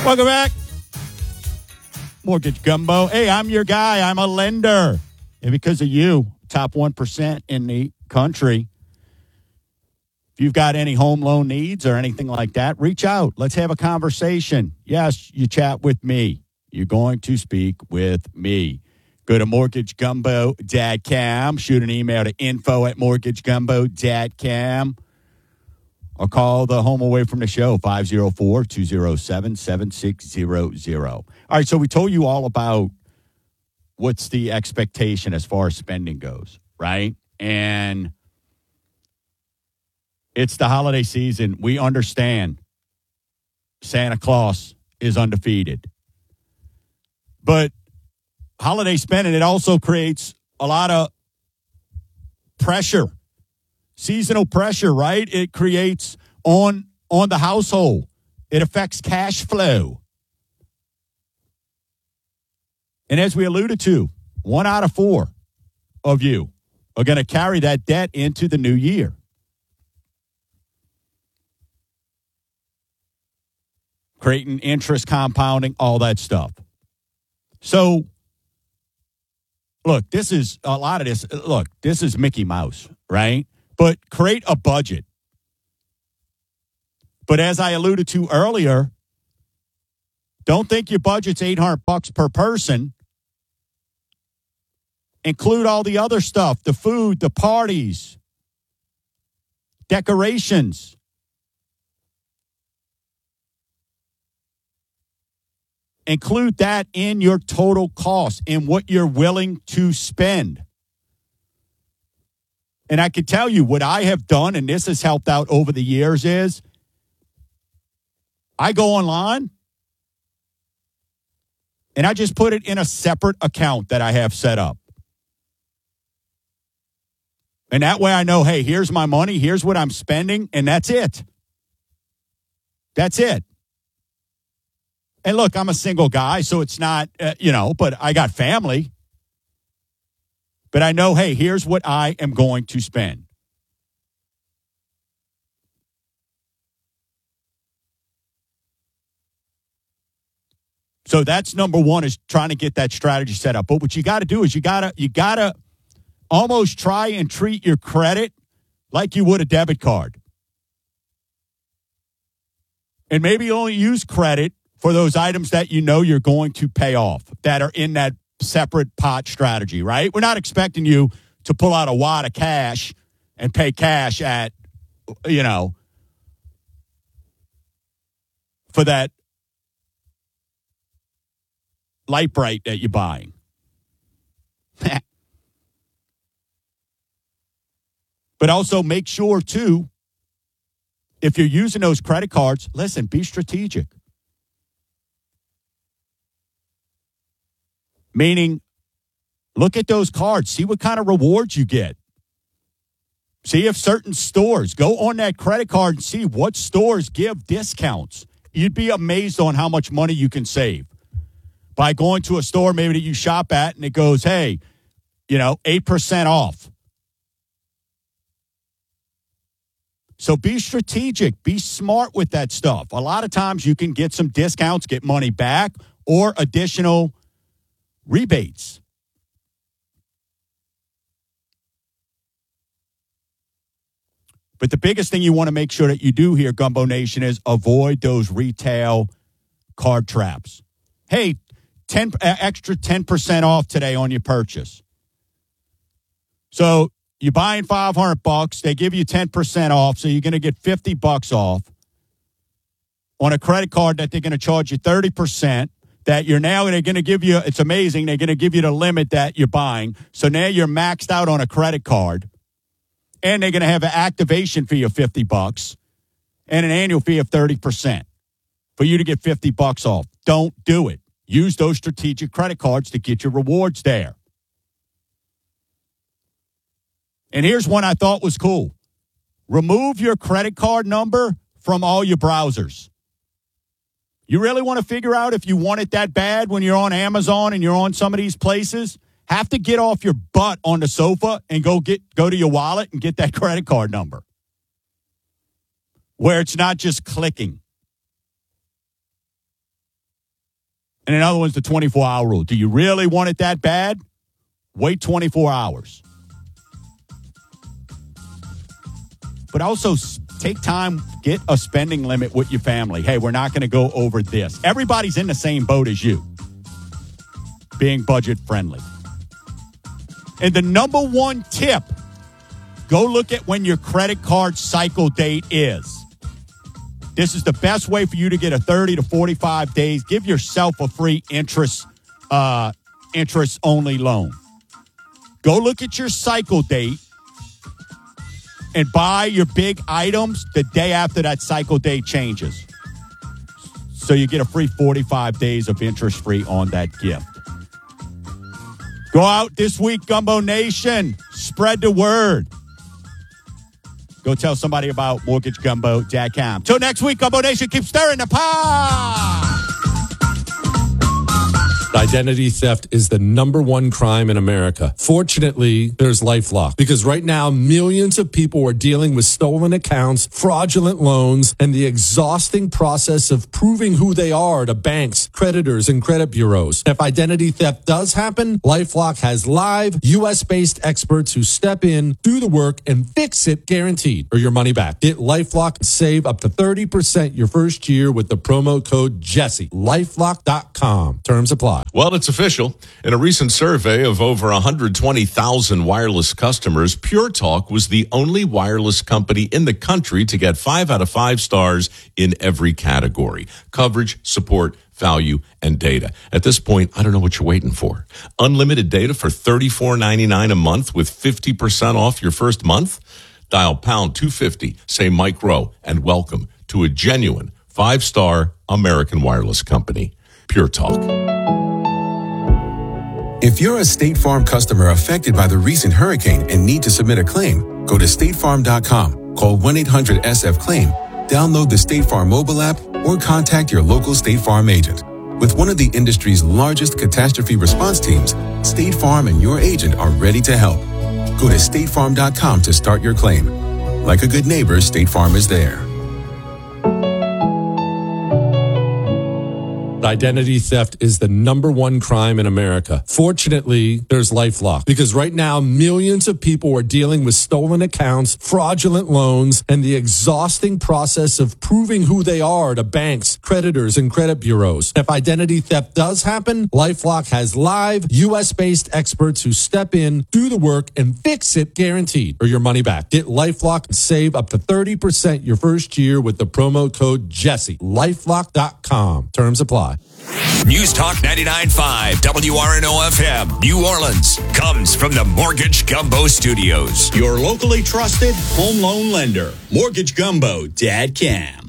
Welcome back. Mortgage Gumbo. Hey, I'm your guy. I'm a lender. And because of you, top 1% in the country. If you've got any home loan needs or anything like that, reach out. Let's have a conversation. Yes, you chat with me. You're going to speak with me. Go to mortgagegumbo.com. Shoot an email to info@mortgagegumbo.com. Or call the home away from the show, 504-207-7600. All right, so we told you all about what's the expectation as far as spending goes, right? And it's the holiday season. We understand Santa Claus is undefeated. But holiday spending, it also creates a lot of pressure. Seasonal pressure, right? It creates on the household. It affects cash flow. And as we alluded to, 1 out of 4 of you are going to carry that debt into the new year. Creating interest compounding, all that stuff. So, look, this is a lot of this. Look, this is Mickey Mouse, right? But create a budget. But as I alluded to earlier, don't think your budget's $800 per person. Include all the other stuff, the food, the parties, decorations. Include that in your total cost, in what you're willing to spend. And I can tell you what I have done, and this has helped out over the years, is I go online and I just put it in a separate account that I have set up. And that way I know, hey, here's my money, here's what I'm spending, and that's it. That's it. And look, I'm a single guy, so it's not, but I got family. But I know, hey, here's what I am going to spend. So that's number one, is trying to get that strategy set up. But what you got to do is you got to almost try and treat your credit like you would a debit card. And maybe only use credit for those items that you know you're going to pay off, that are in that separate pot strategy, right? We're not expecting you to pull out a wad of cash and pay cash at, for that light bright that you're buying. But also make sure, too, if you're using those credit cards, listen, be strategic. Meaning, look at those cards. See what kind of rewards you get. See if certain stores, go on that credit card and see what stores give discounts. You'd be amazed on how much money you can save by going to a store maybe that you shop at and it goes, hey, 8% off. So be strategic. Be smart with that stuff. A lot of times you can get some discounts, get money back, or additional rebates. But the biggest thing you want to make sure that you do here, Gumbo Nation, is avoid those retail card traps. Hey, extra 10% off today on your purchase. So you're buying $500, they give you 10% off, so you're going to get $50 off on a credit card that they're going to charge you 30%. That they're going to give you, it's amazing, they're going to give you the limit that you're buying. So now you're maxed out on a credit card. And they're going to have an activation fee of $50 and an annual fee of 30% for you to get $50 off. Don't do it. Use those strategic credit cards to get your rewards there. And here's one I thought was cool. Remove your credit card number from all your browsers. You really want to figure out if you want it that bad when you're on Amazon and you're on some of these places? Have to get off your butt on the sofa and go to your wallet and get that credit card number. Where it's not just clicking. And another one's the 24-hour rule. Do you really want it that bad? Wait 24 hours. But also take time, get a spending limit with your family. Hey, we're not going to go over this. Everybody's in the same boat as you, being budget friendly. And the number one tip, go look at when your credit card cycle date is. This is the best way for you to get a 30 to 45 days. Give yourself a free interest-only loan. Go look at your cycle date and buy your big items the day after that cycle date changes. So you get a free 45 days of interest-free on that gift. Go out this week, Gumbo Nation. Spread the word. Go tell somebody about MortgageGumbo.com. Till next week, Gumbo Nation, keep stirring the pot. Identity theft is the number one crime in America. Fortunately, there's LifeLock, because right now millions of people are dealing with stolen accounts, fraudulent loans, and the exhausting process of proving who they are to banks, creditors, and credit bureaus. If identity theft does happen, LifeLock has live U.S.-based experts who step in, do the work, and fix it guaranteed, or your money back. Get LifeLock and save up to 30% your first year with the promo code Jesse. LifeLock.com. Terms apply. Well, it's official. In a recent survey of over 120,000 wireless customers, Pure Talk was the only wireless company in the country to get 5 out of 5 stars in every category: coverage, support, value, and data. At this point, I don't know what you're waiting for. Unlimited data for $34.99 a month with 50% off your first month? Dial pound 250, say Mike Rowe, and welcome to a genuine 5-star American wireless company. Pure Talk. If you're a State Farm customer affected by the recent hurricane and need to submit a claim, go to statefarm.com, call 1-800-SF-CLAIM, download the State Farm mobile app, or contact your local State Farm agent. With one of the industry's largest catastrophe response teams, State Farm and your agent are ready to help. Go to statefarm.com to start your claim. Like a good neighbor, State Farm is there. Identity theft is the number one crime in America. Fortunately, there's LifeLock, because right now millions of people are dealing with stolen accounts, fraudulent loans, and the exhausting process of proving who they are to banks, creditors, and credit bureaus. If identity theft does happen, LifeLock has live U.S.-based experts who step in, do the work, and fix it guaranteed, or your money back. Get LifeLock and save up to 30% your first year with the promo code Jesse. LifeLock.com. Terms apply. News Talk 99.5 WRNO FM, New Orleans, comes from the Mortgage Gumbo Studios. Your locally trusted home loan lender, MortgageGumbo.com.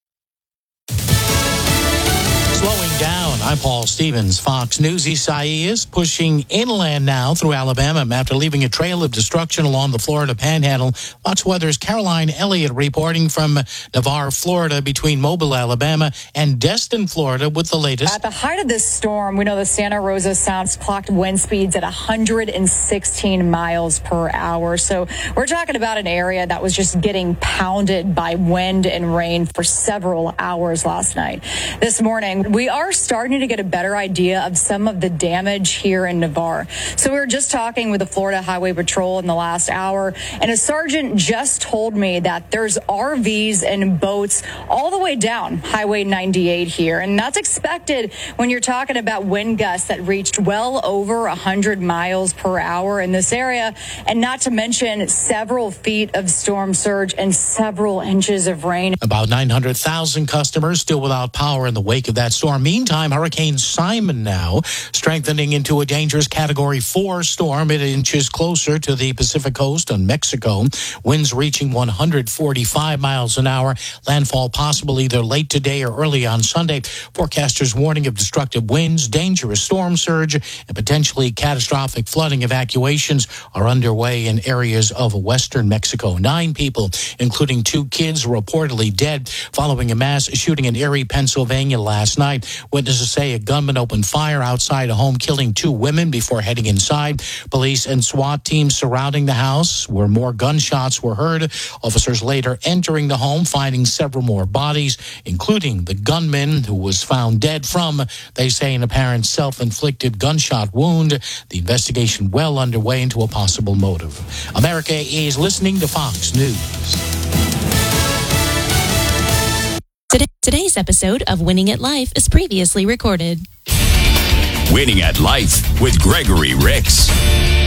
Slowing down. I'm Paul Stevens, Fox News. Isaias pushing inland now through Alabama after leaving a trail of destruction along the Florida Panhandle. Fox Weather's Caroline Elliott reporting from Navarre, Florida, between Mobile, Alabama, and Destin, Florida, with the latest. At the height of this storm, we know the Santa Rosa Sounds clocked wind speeds at 116 miles per hour. So we're talking about an area that was just getting pounded by wind and rain for several hours last night. This morning, we are starting to get a better idea of some of the damage here in Navarre. So we were just talking with the Florida Highway Patrol in the last hour, and a sergeant just told me that there's RVs and boats all the way down Highway 98 here. And that's expected when you're talking about wind gusts that reached well over 100 miles per hour in this area, and not to mention several feet of storm surge and several inches of rain. About 900,000 customers still without power in the wake of that storm. Meantime, Hurricane Simon now strengthening into a dangerous Category 4 storm. It inches closer to the Pacific coast on Mexico. Winds reaching 145 miles an hour. Landfall possible either late today or early on Sunday. Forecasters warning of destructive winds, dangerous storm surge, and potentially catastrophic flooding. Evacuations are underway in areas of western Mexico. 9 people, including 2 kids, reportedly dead following a mass shooting in Erie, Pennsylvania last night. Witnesses say say a gunman opened fire outside a home, killing 2 women before heading inside. Police and SWAT teams surrounding the house where more gunshots were heard. Officers later entering the home, finding several more bodies, including the gunman who was found dead from, they say, an apparent self-inflicted gunshot wound. The investigation well underway into a possible motive. America is listening to Fox News. Today's episode of Winning at Life is previously recorded. Winning at Life with Gregory Ricks.